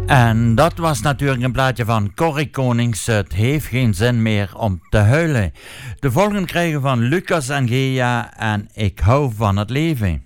En dat was natuurlijk een plaatje van Corrie Konings. Het heeft geen zin meer om te huilen. De volgende krijgen van Lucas en Gea en Ik hou van het leven.